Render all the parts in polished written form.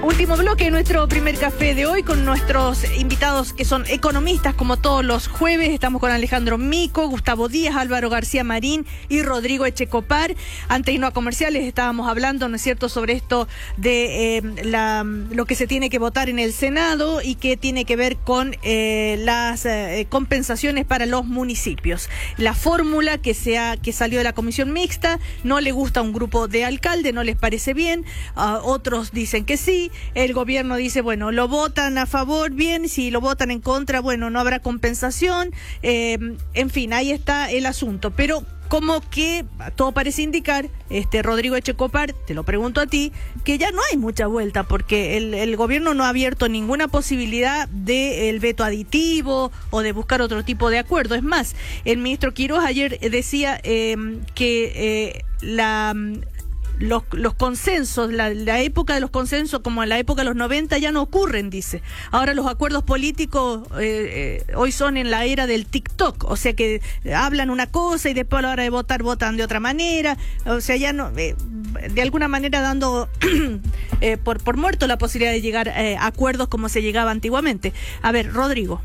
Último bloque de nuestro primer café de hoy con nuestros invitados que son economistas como todos los jueves. Estamos con Alejandro Mico, Gustavo Díaz, Álvaro García Marín y Rodrigo Echecopar. Antes de irnos a comerciales estábamos hablando, ¿no es cierto?, sobre esto de lo que se tiene que votar en el Senado y que tiene que ver con las compensaciones para los municipios. La fórmula que salió de la comisión mixta no le gusta a un grupo de alcaldes, no les parece bien, otros dicen que sí. El gobierno dice, bueno, lo votan a favor, bien, si lo votan en contra, bueno, no habrá compensación, en fin, ahí está el asunto, pero como que todo parece indicar, Rodrigo Echecopar, te lo pregunto a ti, que ya no hay mucha vuelta, porque el gobierno no ha abierto ninguna posibilidad del veto aditivo o de buscar otro tipo de acuerdo. Es más, el ministro Quirós ayer decía que los consensos, la época de los consensos, como en la época de los 90, ya no ocurren, dice. Ahora los acuerdos políticos hoy son en la era del TikTok, o sea que hablan una cosa y después a la hora de votar votan de otra manera, o sea, ya no, de alguna manera dando por muerto la posibilidad de llegar a acuerdos como se llegaba antiguamente. A ver, Rodrigo.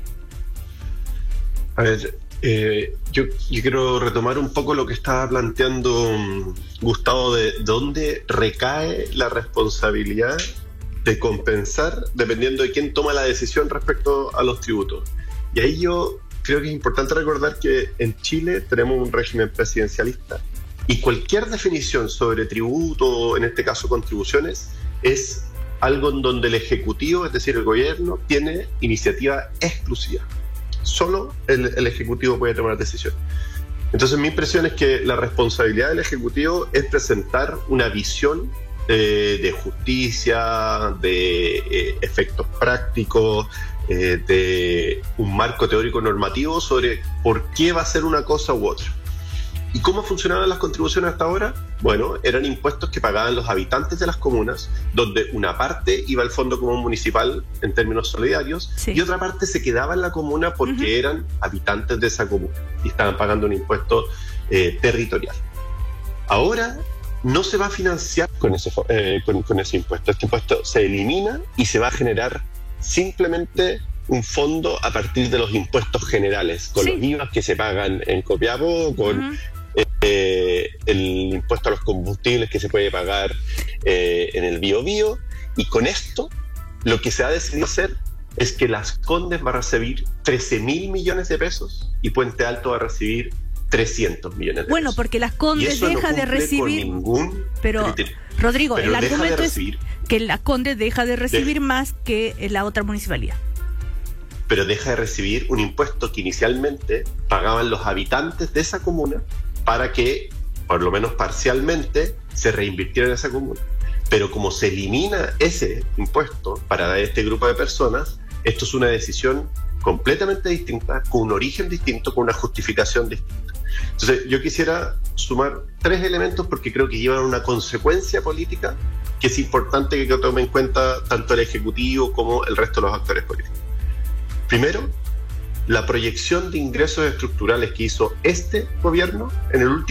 A ver, yo quiero retomar un poco lo que estaba planteando Gustavo, de dónde recae la responsabilidad de compensar dependiendo de quién toma la decisión respecto a los tributos. Y ahí yo creo que es importante recordar que en Chile tenemos un régimen presidencialista y cualquier definición sobre tributo, en este caso contribuciones, es algo en donde el Ejecutivo, es decir, el gobierno, tiene iniciativa exclusiva. Solo el Ejecutivo puede tomar decisiones. Entonces mi impresión es que la responsabilidad del Ejecutivo es presentar una visión de justicia, de efectos prácticos, de un marco teórico normativo sobre por qué va a ser una cosa u otra. ¿Y cómo funcionaban las contribuciones hasta ahora? Bueno, eran impuestos que pagaban los habitantes de las comunas, donde una parte iba al Fondo Común Municipal en términos solidarios, sí, y otra parte se quedaba en la comuna porque eran habitantes de esa comuna y estaban pagando un impuesto territorial. Ahora no se va a financiar con ese impuesto. Este impuesto se elimina y se va a generar simplemente un fondo a partir de los impuestos generales, con los IVA que se pagan en Copiapó, con el impuesto a los combustibles que se puede pagar en el Biobío, y con esto lo que se ha decidido hacer es que Las Condes va a recibir 13.000 millones de pesos y Puente Alto va a recibir 300 millones de pesos. Bueno, porque Las Condes deja de recibir, pero Rodrigo, el argumento es que Las Condes deja de recibir más que la otra municipalidad. Pero deja de recibir un impuesto que inicialmente pagaban los habitantes de esa comuna para que, por lo menos parcialmente, se reinvirtiera en esa comuna. Pero como se elimina ese impuesto para este grupo de personas, esto es una decisión completamente distinta, con un origen distinto, con una justificación distinta. Entonces, yo quisiera sumar 3 elementos porque creo que llevan una consecuencia política que es importante que tome en cuenta tanto el Ejecutivo como el resto de los actores políticos. Primero, la proyección de ingresos estructurales que hizo este gobierno en el último